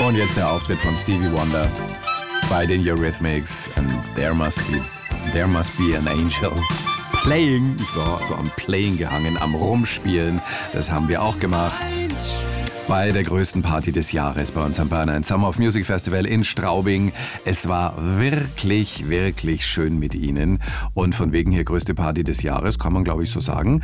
Und jetzt der Auftritt von Stevie Wonder bei den Eurythmics. And there must be an angel playing. Ich war so am Playing gehangen, am Rumspielen. Das haben wir auch gemacht. Bei der größten Party des Jahres bei uns am Bayern 1 Summer of Music Festival in Straubing. Es war wirklich, wirklich schön mit Ihnen. Und von wegen hier größte Party des Jahres, kann man glaube ich so sagen.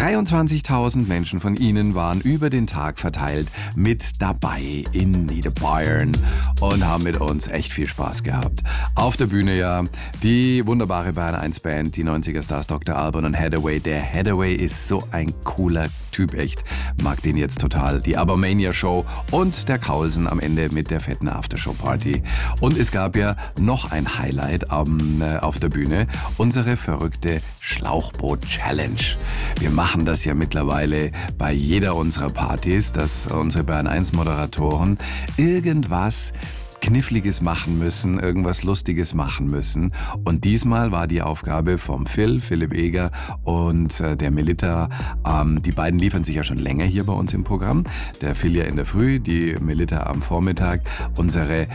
23.000 Menschen von Ihnen waren über den Tag verteilt mit dabei in Niederbayern und haben mit uns echt viel Spaß gehabt. Auf der Bühne ja die wunderbare Bayern 1 Band, die 90er Stars Dr. Alban und Hathaway. Der Hathaway ist so ein cooler Typ, echt. Mag den jetzt total. Die Abermania Show und der Kaulsen am Ende mit der fetten Aftershow-Party. Und es gab ja noch ein Highlight auf der Bühne, unsere verrückte Schlauchboot-Challenge. Wir machen das ja mittlerweile bei jeder unserer Partys, dass unsere Bayern 1 Moderatoren irgendwas Kniffliges machen müssen, irgendwas Lustiges machen müssen. Und diesmal war die Aufgabe vom Philipp Eger und der Melitta, die beiden liefern sich ja schon länger hier bei uns im Programm. Der Phil ja in der Früh, die Melitta am Vormittag. Unsere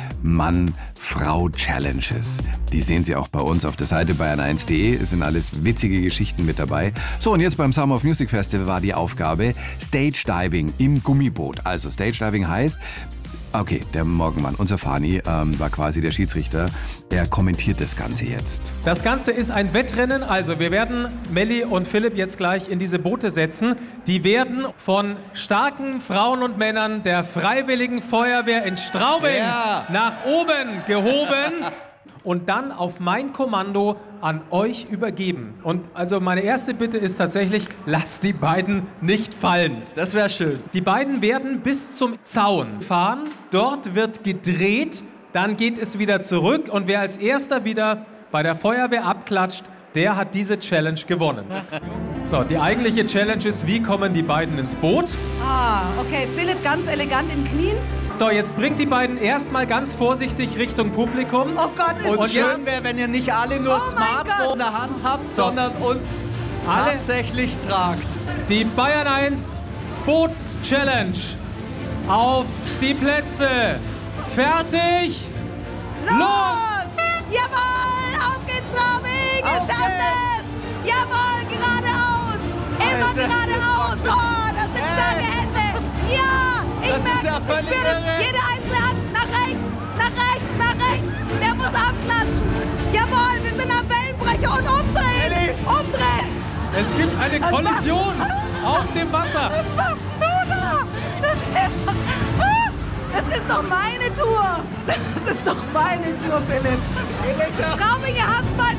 Mann-Frau-Challenges. Die sehen Sie auch bei uns auf der Seite bayern1.de. Es sind alles witzige Geschichten mit dabei. So, und jetzt beim Summer of Music Festival war die Aufgabe Stage Diving im Gummiboot. Also Stage Diving heißt, okay, der Morgenmann, unser Fani, war quasi der Schiedsrichter. Er kommentiert das Ganze jetzt. Das Ganze ist ein Wettrennen. Also wir werden Melli und Philipp jetzt gleich in diese Boote setzen. Die werden von starken Frauen und Männern der Freiwilligen Feuerwehr in Straubing nach oben gehoben und dann auf mein Kommando an euch übergeben. Und also meine erste Bitte ist tatsächlich, lasst die beiden nicht fallen. Das wäre schön. Die beiden werden bis zum Zaun fahren. Dort wird gedreht, dann geht es wieder zurück. Und wer als erster wieder bei der Feuerwehr abklatscht, der hat diese Challenge gewonnen. So, die eigentliche Challenge ist, wie kommen die beiden ins Boot? Okay, Philipp ganz elegant in Knien. So, jetzt bringt die beiden erstmal ganz vorsichtig Richtung Publikum. Oh Gott, ist Und das schön wäre, wenn ihr nicht alle nur Smartphone in der Hand habt, sondern uns Alle- tatsächlich tragt. Die Bayern 1 Boots Challenge. Auf die Plätze. Fertig. Los! Jawohl, auf geht's, Straubing, geschafft es! Jawohl, geradeaus! Immer Alter, das ist geradeaus! doch- Oh, das sind starke Hände! Ja, ich Das ist merke ja es, ich völlig spüre irre. das! Jede einzelne Hand nach rechts, nach rechts, nach rechts! Der muss abklatschen! Jawohl, wir sind am Wellenbrecher und umdrehen! Umdrehen! Es gibt eine Kollision auf dem Wasser. Was machst du da? Das ist doch meine Tour! Das ist doch meine Tour, Philipp! Straubinger Handball